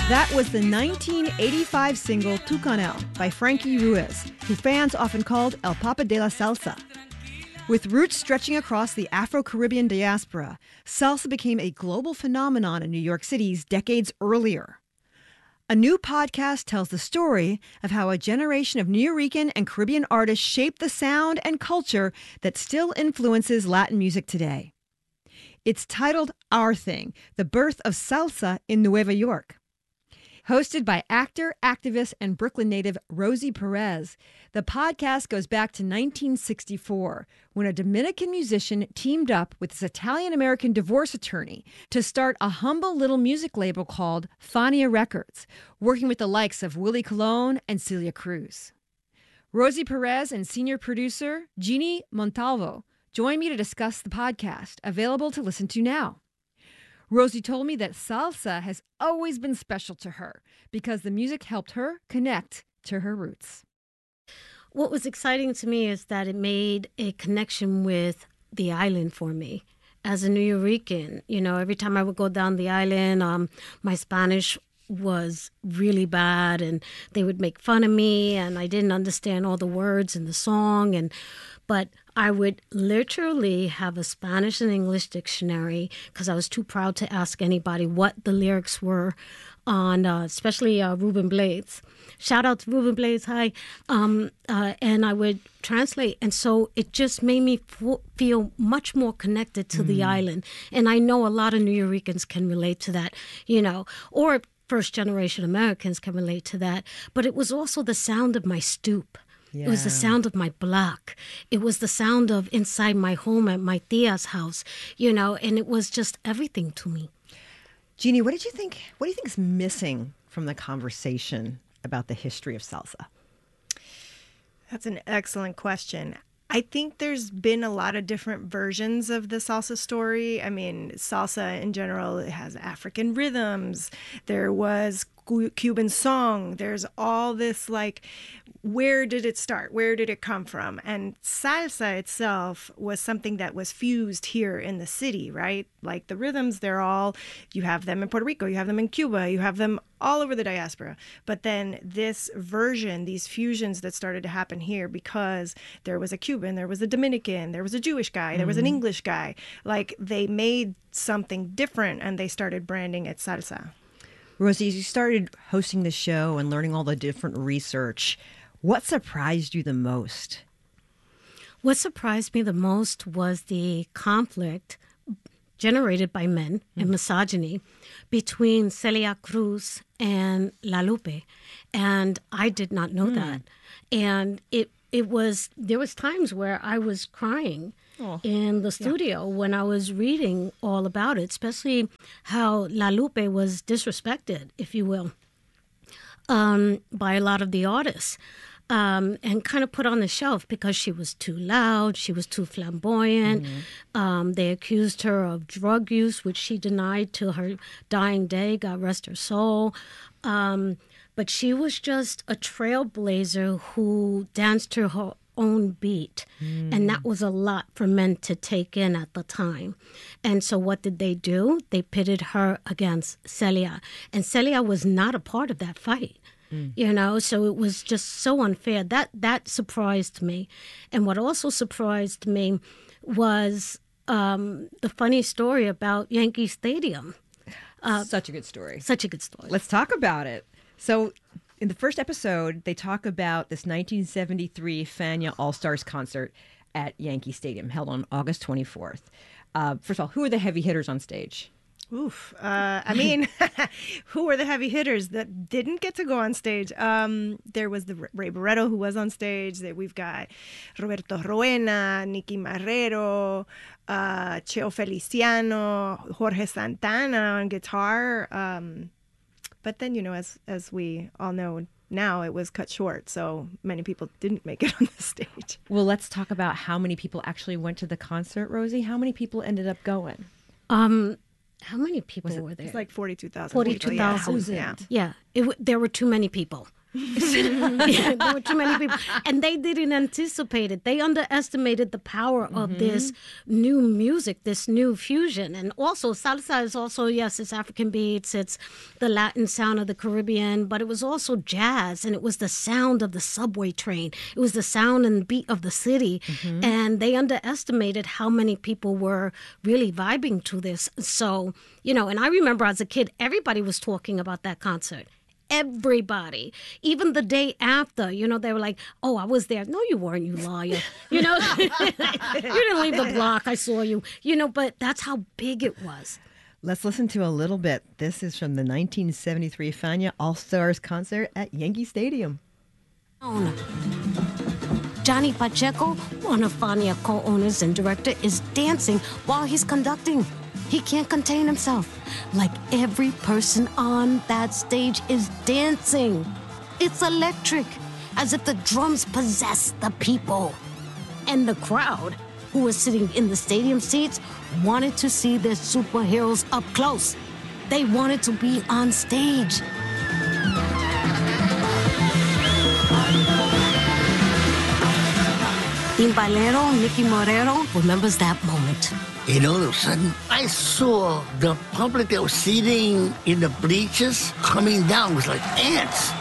That was the 1985 single Tucanel by Frankie Ruiz, who fans often called El Papa de la Salsa. With roots stretching across the Afro-Caribbean diaspora, salsa became a global phenomenon in New York City's decades earlier. A new podcast tells the story of how a generation of Nuyorican and Caribbean artists shaped the sound and culture that still influences Latin music today. It's titled Our Thing, The Birth of Salsa in Nueva York. Hosted by actor, activist, and Brooklyn native Rosie Perez, the podcast goes back to 1964, when a Dominican musician teamed up with his Italian-American divorce attorney to start a humble little music label called Fania Records, working with the likes of Willie Colon and Celia Cruz. Rosie Perez and senior producer Jeannie Montalvo join me to discuss the podcast, available to listen to now. Rosie told me that salsa has always been special to her because the music helped her connect to her roots. What was exciting to me is that it made a connection with the island for me. As a Nuyorican, every time I would go down the island, my Spanish was really bad and they would make fun of me and I didn't understand all the words in the song. But I would literally have a Spanish and English dictionary because I was too proud to ask anybody what the lyrics were on, especially Ruben Blades. Shout out to Ruben Blades, hi. And I would translate. And so it just made me feel much more connected to the island. And I know a lot of Nuyorican can relate to that, or first-generation Americans can relate to that. But it was also the sound of my stoop. Yeah. It was the sound of my block. It was the sound of inside my home at my tia's house, and it was just everything to me. Jeannie, what do you think is missing from the conversation about the history of salsa? That's an excellent question. I think there's been a lot of different versions of the salsa story. I mean, salsa in general, it has African rhythms. There was Cuban song. There's all this, where did it start? Where did it come from? And salsa itself was something that was fused here in the city, right? Like the rhythms, you have them in Puerto Rico, you have them in Cuba, you have them all over the diaspora. But then this version, these fusions that started to happen here because there was a Cuban, there was a Dominican, there was a Jewish guy, there was an English guy. They made something different and they started branding it salsa. Rosie, as you started hosting the show and learning all the different research, what surprised you the most? What surprised me the most was the conflict generated by men and misogyny between Celia Cruz and La Lupe. And I did not know that. And there was times where I was crying in the studio when I was reading all about it, especially how La Lupe was disrespected, if you will, by a lot of the artists. And kind of put on the shelf because she was too loud, she was too flamboyant. They accused her of drug use, which she denied till her dying day, God rest her soul. But she was just a trailblazer who danced to her own beat. And that was a lot for men to take in at the time. And so what did they do? They pitted her against Celia. And Celia was not a part of that fight. So it was just so unfair. That surprised me. And what also surprised me was the funny story about Yankee Stadium. Such a good story. Such a good story. Let's talk about it. So in the first episode, they talk about this 1973 Fania All-Stars concert at Yankee Stadium, held on August 24th. First of all, who are the heavy hitters on stage? Oof. Who were the heavy hitters that didn't get to go on stage? There was the Ray Barretto, who was on stage. We've got Roberto Roena, Nicky Marrero, Cheo Feliciano, Jorge Santana on guitar. But then, as we all know now, it was cut short. So many people didn't make it on the stage. Well, let's talk about how many people actually went to the concert, Rosie. How many people ended up going? How many people were there? It was like 42,000. 42,000. Yeah. Yeah. There were too many people. Yeah, there were too many people. And they didn't anticipate it. They underestimated the power of this new music, this new fusion. And also, salsa is also, yes, it's African beats, it's the Latin sound of the Caribbean, but it was also jazz, and it was the sound of the subway train. It was the sound and beat of the city. And they underestimated how many people were really vibing to this. So, you know, and I remember as a kid, everybody was talking about that concert. Everybody, even the day after, you know, they were like, "Oh, I was there." No, you weren't, you liar. You know, you didn't leave the block. I saw you. You know, but that's how big it was. Let's listen to a little bit. This is from the 1973 Fania All-Stars concert at Yankee Stadium. Johnny Pacheco, one of Fania co-owners and director, is dancing while he's conducting. He can't contain himself. Like every person on that stage is dancing. It's electric, as if the drums possess the people. And the crowd, who was sitting in the stadium seats, wanted to see their superheroes up close. They wanted to be on stage. Timbalero Nicky Morero remembers that moment. And all of a sudden, I saw the public that was seating in the bleachers coming down. It was like ants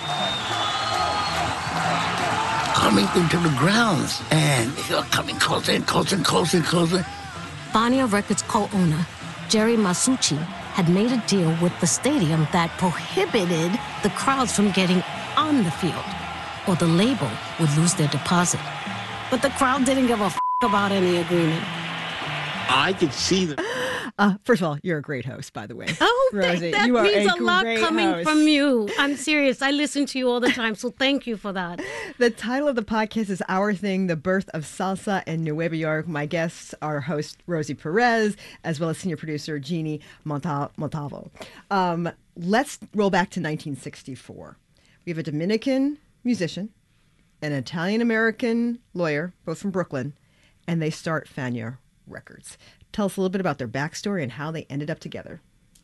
coming into the grounds. And they were coming closer and closer and closer and closer. Fania Records co-owner Jerry Masucci had made a deal with the stadium that prohibited the crowds from getting on the field, or the label would lose their deposit. But the crowd didn't give a about any agreement. I could see them. First of all, you're a great host, by the way. Oh, Rosie, that you are means a a lot great coming host. from you. I'm serious. I listen to you all the time, so thank you for that. The title of the podcast is Our Thing, the birth of salsa in Nueva York. My guests are host Rosie Perez, as well as senior producer Jeannie Montalvo. Let's roll back to 1964. We have a Dominican musician, an Italian-American lawyer, both from Brooklyn, and they start Fania Records. Tell us a little bit about their backstory and how they ended up together.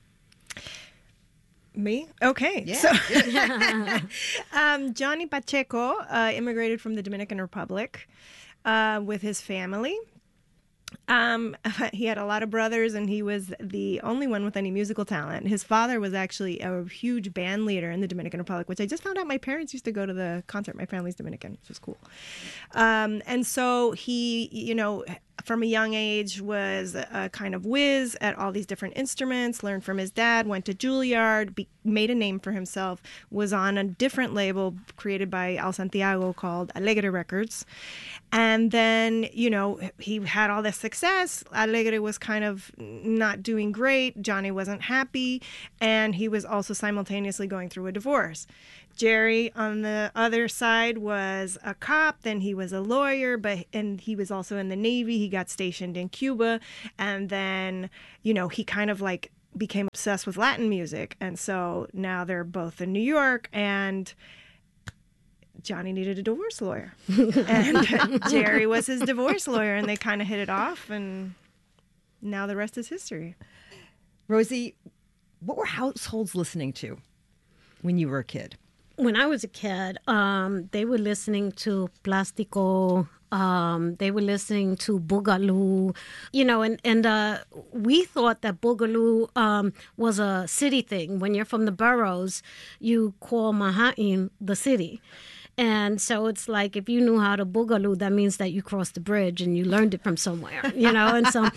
Me? Okay. Yeah. So, Johnny Pacheco immigrated from the Dominican Republic with his family. He had a lot of brothers, and he was the only one with any musical talent. His father was actually a huge band leader in the Dominican Republic, which I just found out my parents used to go to the concert. My family's Dominican, which was cool. And so he, you know, from a young age was a kind of whiz at all these different instruments, learned from his dad, went to Juilliard, made a name for himself, was on a different label created by Al Santiago called Alegre Records. And then, you know, he had all this success. Alegre was kind of not doing great. Johnny wasn't happy. And he was also simultaneously going through a divorce. Jerry, on the other side, was a cop, then he was a lawyer, and he was also in the Navy. He got stationed in Cuba, and then, you know, he kind of like became obsessed with Latin music. And so now they're both in New York, and Johnny needed a divorce lawyer. And Jerry was his divorce lawyer, and they kind of hit it off, and now the rest is history. Rosie, what were households listening to when you were a kid? When I was a kid, they were listening to Plástico. They were listening to Boogaloo, you know, and we thought that Boogaloo was a city thing. When you're from the boroughs, you call Manhattan the city. And so it's like, if you knew how to Boogaloo, that means that you crossed the bridge and you learned it from somewhere, you know? And so,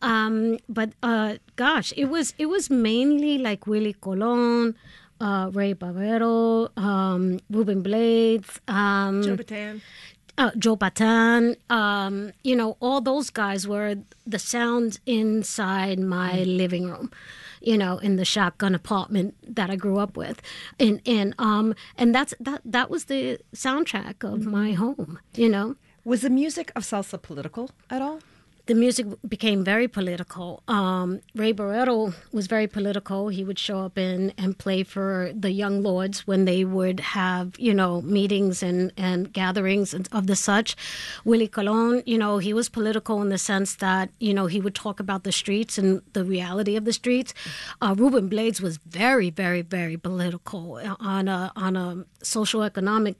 gosh, it was mainly like Willie Colon, Ray Barbero, Ruben Blades, Joe Bataan. Joe Bataan, you know, all those guys were the sounds inside my living room, you know, in the shotgun apartment that I grew up with, and that was the soundtrack of my home, you know. Was the music of salsa political at all? the music became very political. Ray Barretto was very political. He would show up and play for the Young Lords when they would have, meetings and gatherings of the such. Willie Colon, he was political in the sense that, he would talk about the streets and the reality of the streets. Ruben Blades was very, very, very political on a socioeconomic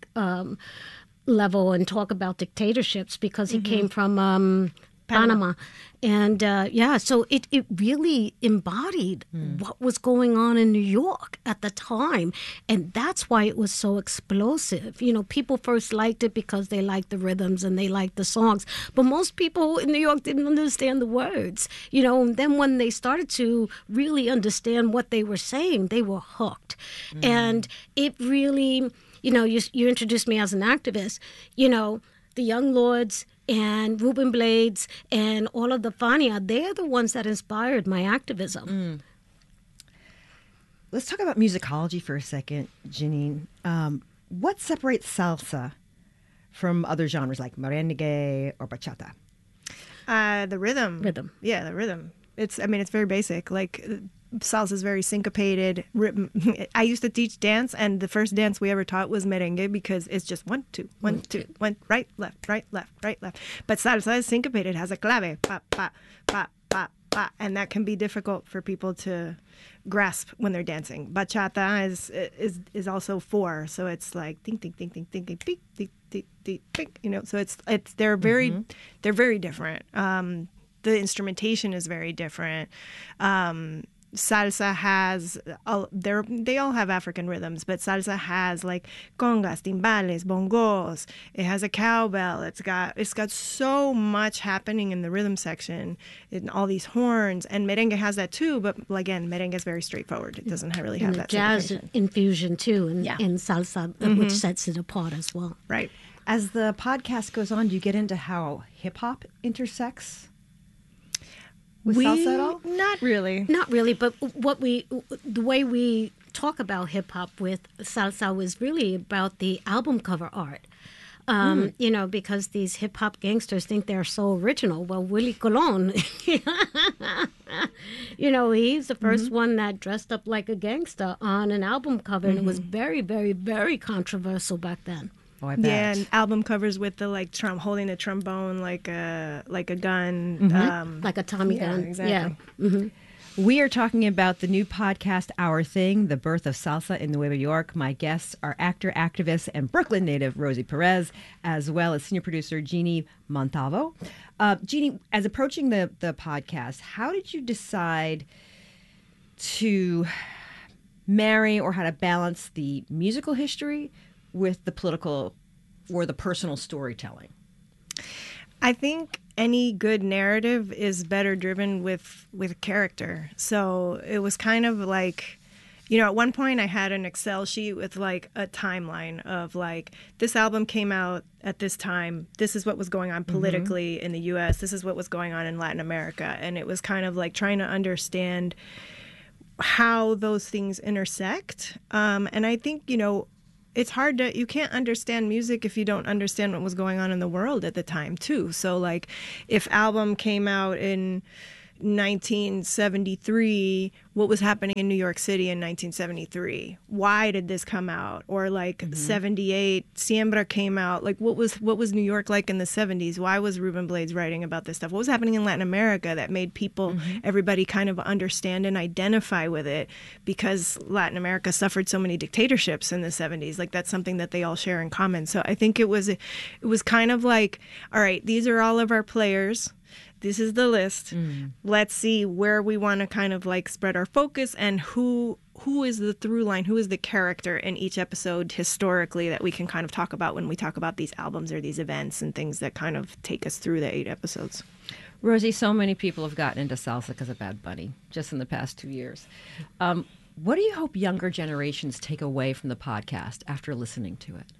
level and talk about dictatorships because he came from Panama. And so it really embodied what was going on in New York at the time. And that's why it was so explosive. People first liked it because they liked the rhythms and they liked the songs. But most people in New York didn't understand the words. And then when they started to really understand what they were saying, they were hooked. And it really, you introduced me as an activist, the Young Lords and Ruben Blades and all of the Fania, they're the ones that inspired my activism. Let's talk about musicology for a second, Janine. What separates salsa from other genres like merengue or bachata? The rhythm. Yeah, the rhythm. It's very basic. Like, salsa is very syncopated. I used to teach dance, and the first dance we ever taught was merengue because it's just 1, 2, 1, 2, 1, right, left, right, left, right, left. But salsa is syncopated, has a clave, pa, pa, pa, pa, pa, and that can be difficult for people to grasp when they're dancing. Bachata is also 4, so it's like ting ting ting ting ting ting ting ting ting ting ting. So it's they're very different. The instrumentation is very different. Salsa has, they all have African rhythms, but salsa has like congas, timbales, bongos. It has a cowbell. It's got so much happening in the rhythm section, and all these horns. And merengue has that too, but again, merengue is very straightforward. It doesn't really have and that jazz infusion too in salsa, which sets it apart as well. Right. As the podcast goes on, do you get into how hip hop intersects with salsa at all? Not really. Not really, but the way we talk about hip hop with salsa was really about the album cover art. Because these hip hop gangsters think they're so original. Well, Willie Colon, he's the first one that dressed up like a gangster on an album cover, and it was very, very, very controversial back then. Oh, I bet. Yeah, and album covers with the holding a trombone like a gun, like a Tommy gun. Exactly. Yeah. Mm-hmm. We are talking about the new podcast, Our Thing, the birth of salsa in Nueva York. My guests are actor, activist, and Brooklyn native Rosie Perez, as well as senior producer Jeannie Montalvo. Jeannie, as approaching the podcast, how did you decide to marry or how to balance the musical history with the political or the personal storytelling? I think any good narrative is better driven with character. So it was kind of like, at one point I had an Excel sheet with like a timeline of like, this album came out at this time. This is what was going on politically in the U.S. This is what was going on in Latin America. And it was kind of like trying to understand how those things intersect. And I think, it's hard you can't understand music if you don't understand what was going on in the world at the time too. So like if album came out in 1973, what was happening in New York City in 1973? Why did this come out? Or like 78, Siembra came out. Like what was New York like in the 70s? Why was Ruben Blades writing about this stuff? What was happening in Latin America that made people, everybody kind of understand and identify with it? Because Latin America suffered so many dictatorships in the 70s. Like that's something that they all share in common. So I think it was kind of like, all right, these are all of our players. This is the list. Let's see where we want to kind of like spread our focus and who is the through line, who is the character in each episode historically that we can kind of talk about when we talk about these albums or these events and things that kind of take us through the 8 episodes. Rosie, so many people have gotten into salsa because of Bad Bunny just in the past 2 years. What do you hope younger generations take away from the podcast after listening to it?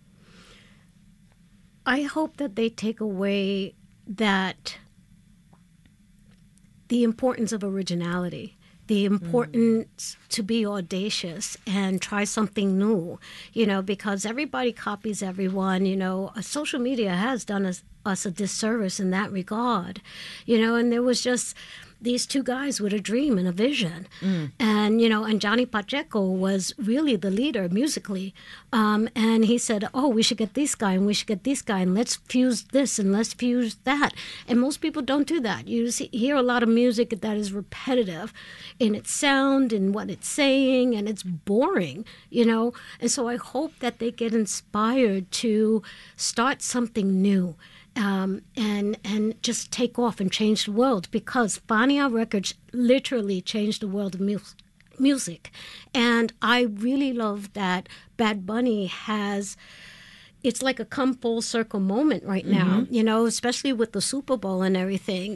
I hope that they take away that the importance of originality, the importance to be audacious and try something new, because everybody copies everyone. Social media has done us a disservice in that regard, and there was just these two guys with a dream and a vision. And Johnny Pacheco was really the leader musically. And he said, we should get this guy and we should get this guy and let's fuse this and let's fuse that. And most people don't do that. You hear a lot of music that is repetitive in its sound and what it's saying, and it's boring, And so I hope that they get inspired to start something new. And just take off and change the world, because Fania Records literally changed the world of music. And I really love that Bad Bunny has, it's like a come full circle moment right now, especially with the Super Bowl and everything,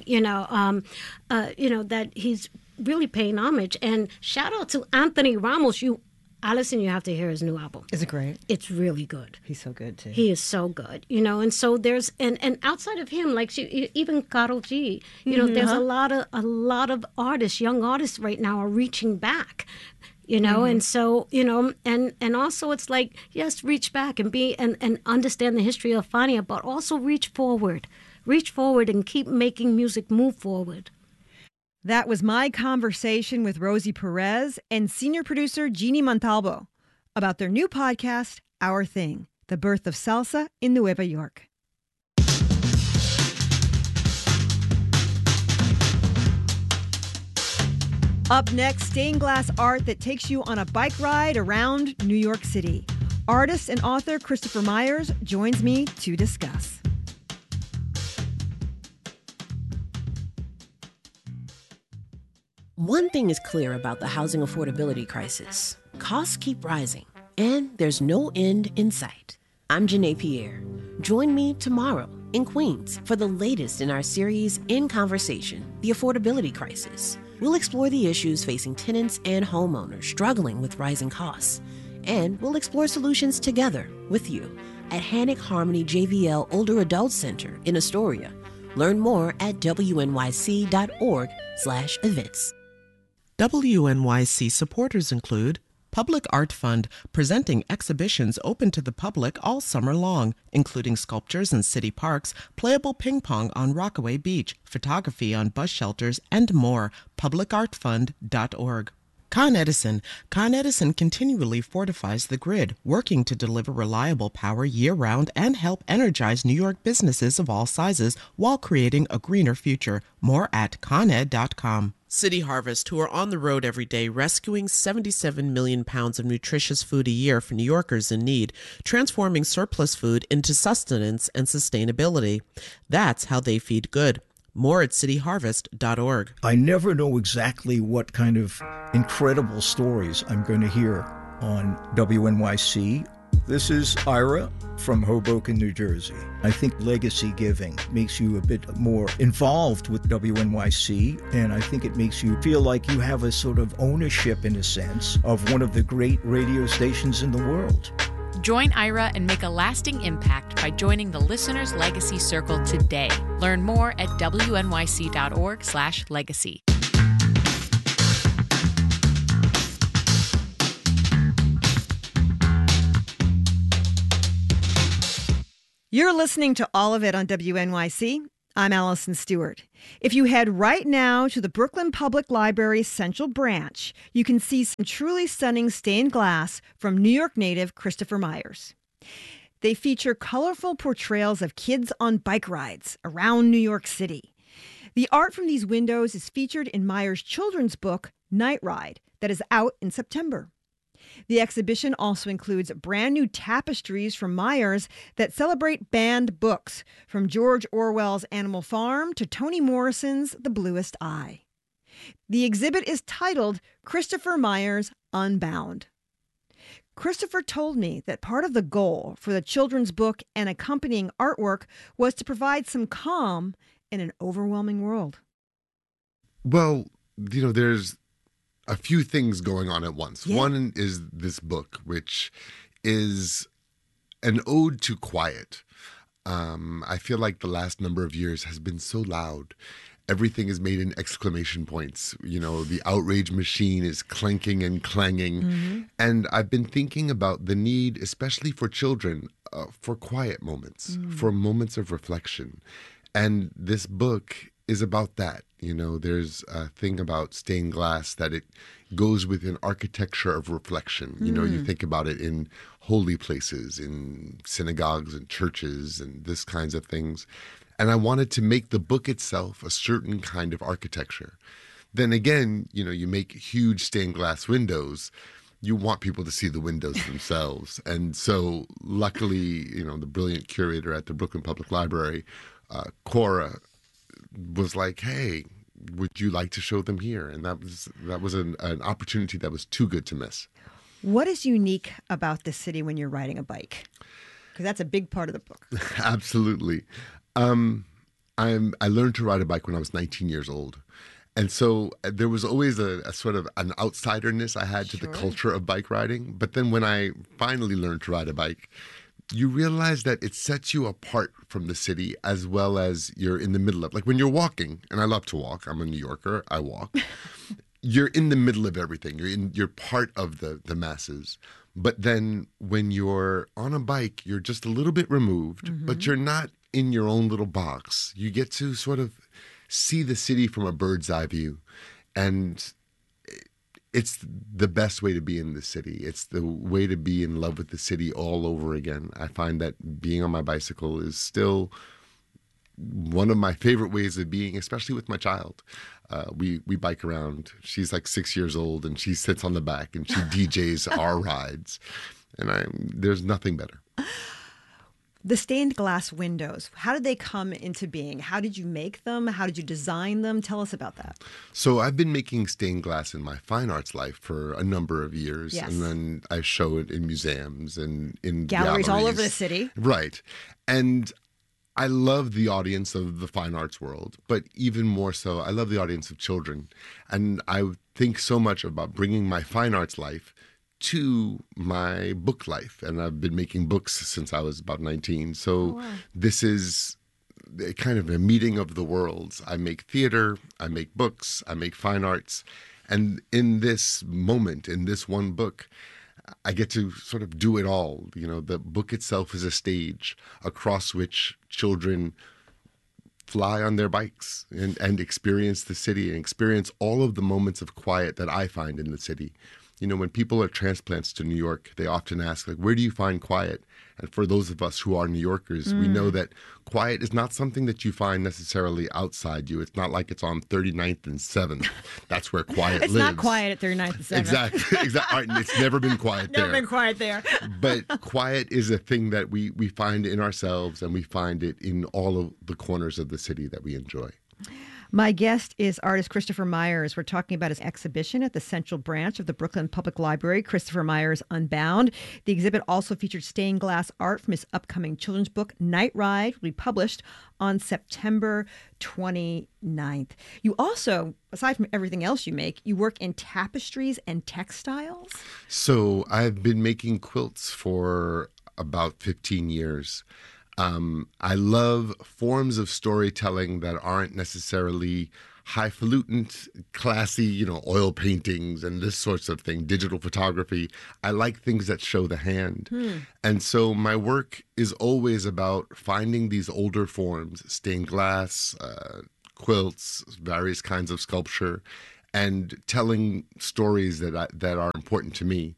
that he's really paying homage. And shout out to Anthony Ramos. Allison, you have to hear his new album. Is it great? It's really good. He's so good, too. He is so good, and so there's, and outside of him, like even Karol G, there's a lot of artists, young artists right now are reaching back, and so, and also it's like, yes, reach back and and understand the history of Fania, but also reach forward and keep making music move forward. That was my conversation with Rosie Perez and senior producer Jeannie Montalvo about their new podcast, Our Thing, the birth of salsa in Nueva York. Up next, stained glass art that takes you on a bike ride around New York City. Artist and author Christopher Myers joins me to discuss. One thing is clear about the housing affordability crisis. Costs keep rising, and there's no end in sight. I'm Janae Pierre. Join me tomorrow in Queens for the latest in our series, In Conversation, The Affordability Crisis. We'll explore the issues facing tenants and homeowners struggling with rising costs. And we'll explore solutions together with you at Hannock Harmony JVL Older Adult Center in Astoria. Learn more at wnyc.org/events. WNYC supporters include Public Art Fund, presenting exhibitions open to the public all summer long, including sculptures in city parks, playable ping pong on Rockaway Beach, photography on bus shelters, and more. PublicArtFund.org. Con Edison. Con Edison continually fortifies the grid, working to deliver reliable power year-round and help energize New York businesses of all sizes while creating a greener future. More at coned.com. City Harvest, who are on the road every day rescuing 77 million pounds of nutritious food a year for New Yorkers in need, transforming surplus food into sustenance and sustainability. That's how they feed good. More at cityharvest.org. I never know exactly what kind of incredible stories I'm going to hear on WNYC. This is Ira from Hoboken, New Jersey. I think legacy giving makes you a bit more involved with WNYC, and I think it makes you feel like you have a sort of ownership, in a sense, of one of the great radio stations in the world. Join Ira and make a lasting impact by joining the Listener's Legacy Circle today. Learn more at wnyc.org/legacy. You're listening to All of It on WNYC. I'm Allison Stewart. If you head right now to the Brooklyn Public Library's Central Branch, you can see some truly stunning stained glass from New York native Christopher Myers. They feature colorful portrayals of kids on bike rides around New York City. The art from these windows is featured in Myers' children's book, Night Ride, that is out in September. The exhibition also includes brand new tapestries from Myers that celebrate banned books, from George Orwell's Animal Farm to Toni Morrison's The Bluest Eye. The exhibit is titled Christopher Myers Unbound. Christopher told me that part of the goal for the children's book and accompanying artwork was to provide some calm in an overwhelming world. Well, there's a few things going on at once. Yeah. One is this book, which is an ode to quiet. I feel like the last number of years has been so loud, everything is made in exclamation points. You know, the outrage machine is clanking and clanging. And I've been thinking about the need, especially for children, for quiet moments, for moments of reflection. And this book is about that. You know, there's a thing about stained glass that it goes with an architecture of reflection. You know, you think about it in holy places, in synagogues and churches and this kinds of things. And I wanted to make the book itself a certain kind of architecture. Then again, you know, you make huge stained glass windows. You want people to see the windows themselves. And so luckily, you know, the brilliant curator at the Brooklyn Public Library, Cora, was like, hey, would you like to show them here? And that was an opportunity that was too good to miss. What is unique about the city when you're riding a bike? Because that's a big part of the book. Absolutely. I learned to ride a bike when I was 19 years old. And so there was always a sort of an outsiderness I had to the culture of bike riding. But then when I finally learned to ride a bike, you realize that it sets you apart from the city as well as you're in the middle of, like when you're walking, and I love to walk. I'm a New Yorker. I walk. You're in the middle of everything. You're part of the masses. But then when you're on a bike, you're just a little bit removed, but you're not in your own little box. You get to sort of see the city from a bird's eye view. And it's the best way to be in the city. It's the way to be in love with the city all over again. I find that being on my bicycle is still one of my favorite ways of being, especially with my child. We bike around. She's like 6 years old, and she sits on the back, and she DJs our rides. And there's nothing better. The stained glass windows, how did they come into being? How did you make them? How did you design them? Tell us about that. So I've been making stained glass in my fine arts life for a number of years. Yes. And then I show it in museums and in galleries all over the city. Right. And I love the audience of the fine arts world, but even more so, I love the audience of children. And I think so much about bringing my fine arts life to my book life. And I've been making books since I was about 19. So this is kind of a meeting of the worlds. I make theater, I make books, I make fine arts. And in this moment, in this one book, I get to sort of do it all. You know, the book itself is a stage across which children fly on their bikes and experience the city and experience all of the moments of quiet that I find in the city. You know, when people are transplants to New York, they often ask, like, where do you find quiet? And for those of us who are New Yorkers, we know that quiet is not something that you find necessarily outside you. It's not like it's on 39th and 7th. That's where quiet lives. It's not quiet at 39th and 7th. Exactly. All right, it's never been quiet there. Never been quiet there. But quiet is a thing that we find in ourselves, and we find it in all of the corners of the city that we enjoy. My guest is artist Christopher Myers. We're talking about his exhibition at the Central Branch of the Brooklyn Public Library, Christopher Myers Unbound. The exhibit also featured stained glass art from his upcoming children's book, Night Ride, will be published on September 29th. You also, aside from everything else you make, you work in tapestries and textiles? So I've been making quilts for about 15 years. I love forms of storytelling that aren't necessarily highfalutin, classy, you know, oil paintings and this sorts of thing, digital photography. I like things that show the hand. And so my work is always about finding these older forms, stained glass, quilts, various kinds of sculpture, and telling stories that are important to me.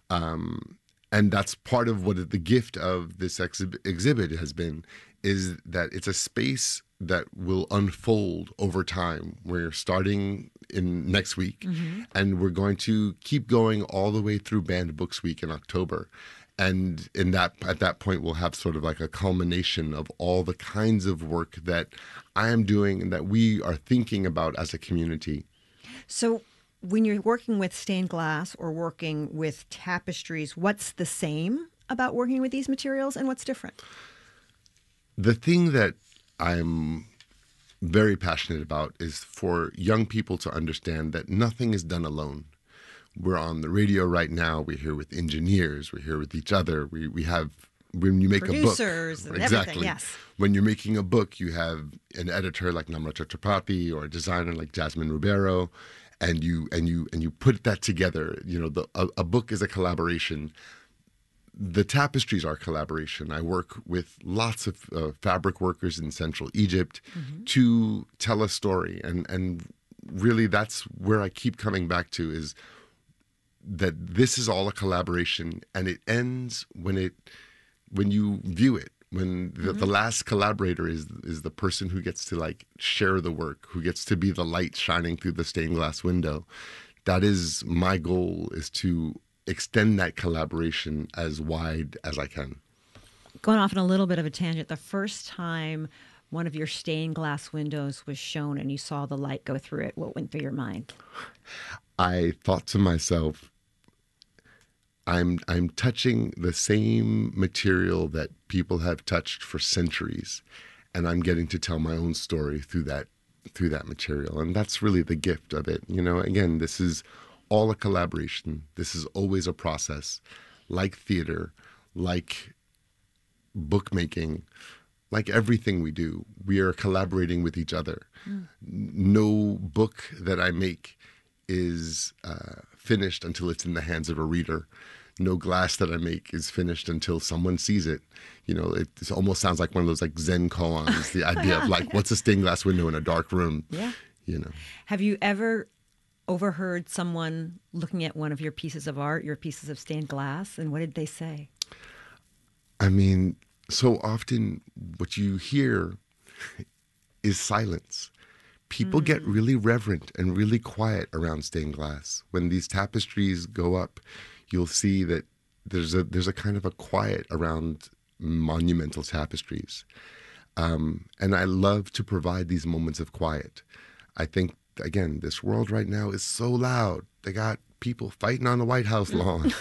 And that's part of what the gift of this exhibit has been, is that it's a space that will unfold over time. We're starting in next week, and we're going to keep going all the way through Banned Books Week in October. And at that point, we'll have sort of like a culmination of all the kinds of work that I am doing and that we are thinking about as a community. So when you're working with stained glass or working with tapestries, what's the same about working with these materials and what's different? The thing that I'm very passionate about is for young people to understand that nothing is done alone. We're on the radio right now. We're here with engineers. We're here with each other. We have when you make producers a book, and exactly. everything, yes. When you're making a book, you have an editor like Namrata Chakrabarti or a designer like Jasmine Ribeiro, and you put that together. A book is a collaboration. The tapestries are collaboration. I work with lots of fabric workers in Central Egypt to tell a story, and really that's where I keep coming back to, is that this is all a collaboration, and it ends when you view it, when the last collaborator is the person who gets to like share the work, who gets to be the light shining through the stained glass window. That is my goal, is to extend that collaboration as wide as I can. Going off on a little bit of a tangent, the first time one of your stained glass windows was shown and you saw the light go through it, what went through your mind? I thought to myself, I'm touching the same material that people have touched for centuries, and I'm getting to tell my own story through that material. And that's really the gift of it. Again, this is all a collaboration. This is always a process, like theater, like bookmaking, like everything we do. We are collaborating with each other. No book that I make is finished until it's in the hands of a reader. No glass that I make is finished until someone sees it. It almost sounds like one of those like Zen koans, the idea of like, what's a stained glass window in a dark room? Yeah. Have you ever overheard someone looking at one of your pieces of art, your pieces of stained glass, and what did they say? I mean, so often what you hear is silence. People get really reverent and really quiet around stained glass. When these tapestries go up, you'll see that there's a kind of a quiet around monumental tapestries. And I love to provide these moments of quiet. I think, again, this world right now is so loud. They got people fighting on the White House lawn.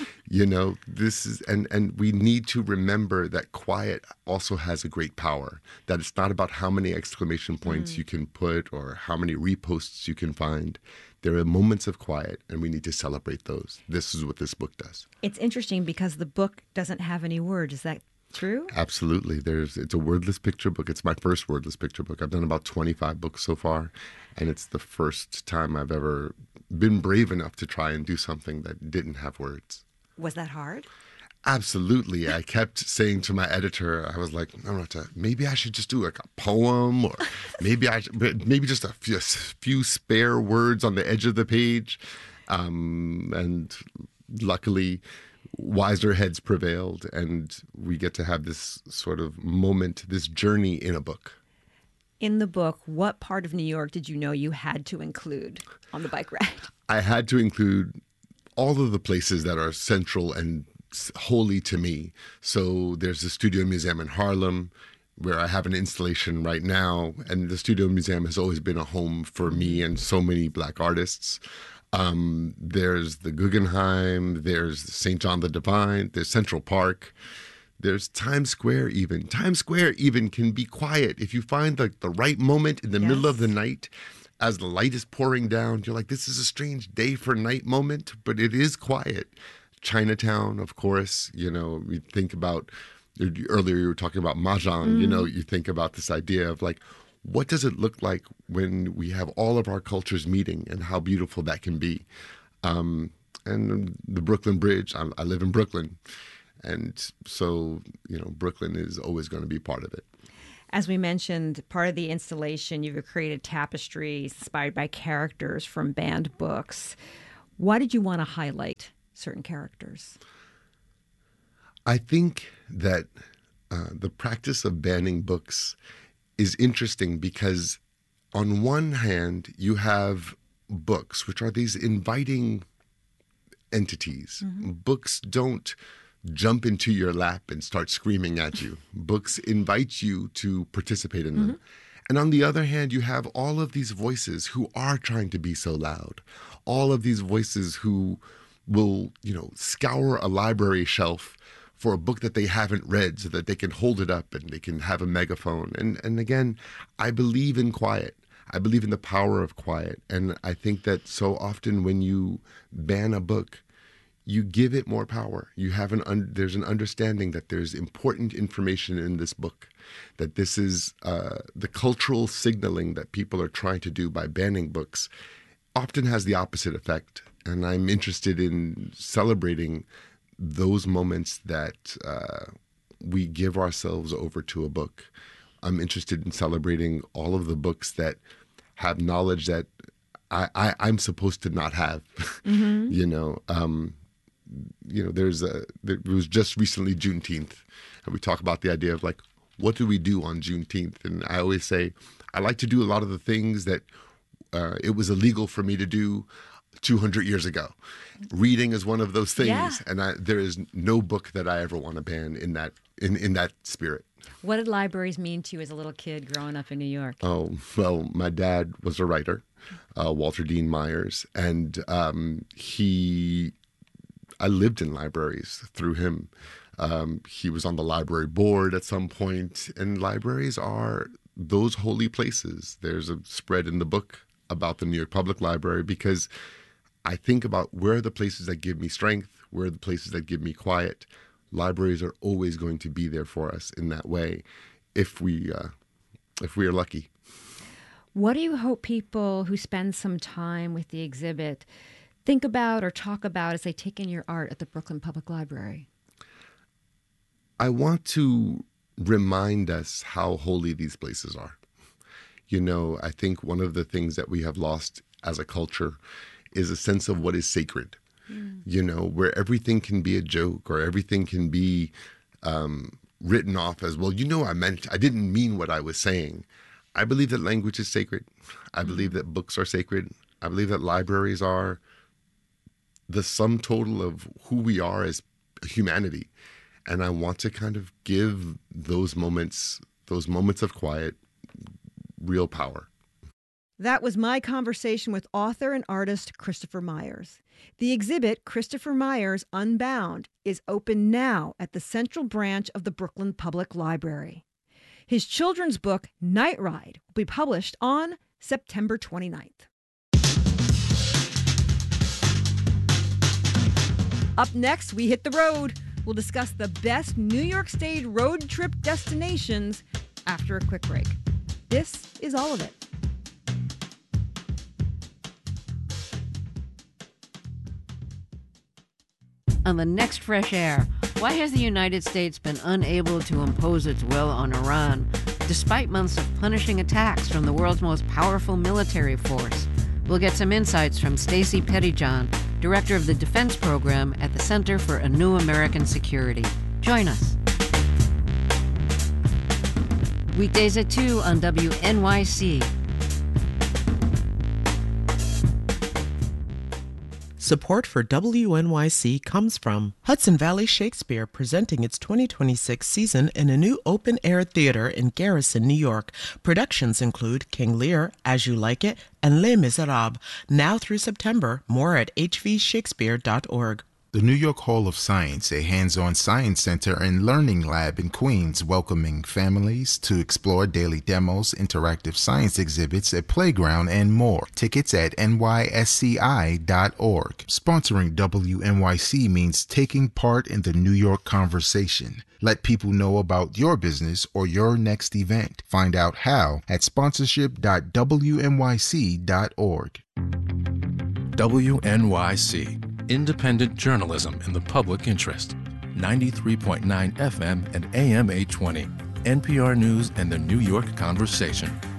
This is, and we need to remember that quiet also has a great power, that it's not about how many exclamation points you can put or how many reposts you can find. There are moments of quiet, and we need to celebrate those. This is what this book does. It's interesting because the book doesn't have any words. Is that true? Absolutely. It's a wordless picture book. It's my first wordless picture book. I've done about 25 books so far, and it's the first time I've ever been brave enough to try and do something that didn't have words. Was that hard? Absolutely. I kept saying to my editor, I was like, maybe I should just do like a poem, or maybe just a few spare words on the edge of the page. And luckily, wiser heads prevailed, and we get to have this sort of moment, this journey in a book. In the book, what part of New York did you know you had to include on the bike ride? I had to include all of the places that are central and holy to me. So there's the Studio Museum in Harlem, where I have an installation right now, and the Studio Museum has always been a home for me and so many Black artists. There's the Guggenheim, there's St. John the Divine, there's Central Park, there's Times Square even. Times Square even can be quiet. If you find the right moment in the middle of the night, as the light is pouring down, you're like, this is a strange day for night moment, but it is quiet. Chinatown, of course, we think about, earlier you were talking about Mahjong, you think about this idea of like, what does it look like when we have all of our cultures meeting, and how beautiful that can be. And the Brooklyn Bridge, I live in Brooklyn. And so, Brooklyn is always going to be part of it. As we mentioned, part of the installation, you've created tapestries inspired by characters from banned books. Why did you want to highlight certain characters? I think that the practice of banning books is interesting because on one hand, you have books, which are these inviting entities. Books don't jump into your lap and start screaming at you. Books invite you to participate in them. And on the other hand, you have all of these voices who are trying to be so loud. All of these voices who will, scour a library shelf for a book that they haven't read so that they can hold it up and they can have a megaphone. And again, I believe in quiet. I believe in the power of quiet. And I think that so often when you ban a book, you give it more power. You have there's an understanding that there's important information in this book, that this is the cultural signaling that people are trying to do by banning books often has the opposite effect. And I'm interested in celebrating those moments that we give ourselves over to a book. I'm interested in celebrating all of the books that have knowledge that I'm supposed to not have. Mm-hmm. It was just recently Juneteenth, and we talk about the idea of like, what do we do on Juneteenth? And I always say, I like to do a lot of the things that it was illegal for me to do 200 years ago. Reading is one of those things, and there is no book that I ever want to ban in that spirit. What did libraries mean to you as a little kid growing up in New York? Oh, well, my dad was a writer, Walter Dean Myers, and I lived in libraries through him. He was on the library board at some point, and libraries are those holy places. There's a spread in the book about the New York Public Library because I think about where are the places that give me strength, where are the places that give me quiet. Libraries are always going to be there for us in that way if we are lucky. What do you hope people who spend some time with the exhibit think about or talk about as they take in your art at the Brooklyn Public Library? I want to remind us how holy these places are. I think one of the things that we have lost as a culture is a sense of what is sacred. Where everything can be a joke or everything can be written off as, well, I didn't mean what I was saying. I believe that language is sacred. I believe that books are sacred. I believe that libraries are the sum total of who we are as humanity. And I want to kind of give those moments of quiet, real power. That was my conversation with author and artist Christopher Myers. The exhibit, Christopher Myers Unbound, is open now at the Central Branch of the Brooklyn Public Library. His children's book, Night Ride, will be published on September 29th. Up next, we hit the road. We'll discuss the best New York State road trip destinations after a quick break. This is All of It. On the next Fresh Air, why has the United States been unable to impose its will on Iran, despite months of punishing attacks from the world's most powerful military force? We'll get some insights from Stacey Pettyjohn, Director of the Defense Program at the Center for a New American Security. Join us. Weekdays at 2 on WNYC. Support for WNYC comes from Hudson Valley Shakespeare, presenting its 2026 season in a new open-air theater in Garrison, New York. Productions include King Lear, As You Like It, and Les Miserables. Now through September. More at hvshakespeare.org. The New York Hall of Science, a hands-on science center and learning lab in Queens, welcoming families to explore daily demos, interactive science exhibits, a playground, and more. Tickets at nysci.org. Sponsoring WNYC means taking part in the New York conversation. Let people know about your business or your next event. Find out how at sponsorship.wnyc.org. WNYC. Independent journalism in the public interest. 93.9 FM and AM 820. NPR News and the New York Conversation.